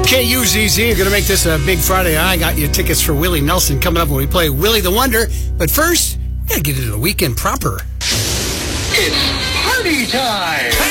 KUZZ, going to make this a big Friday. I got you tickets for Willie Nelson coming up when we play Willie the Wonder. But first, we got to get into the weekend proper. It's party time!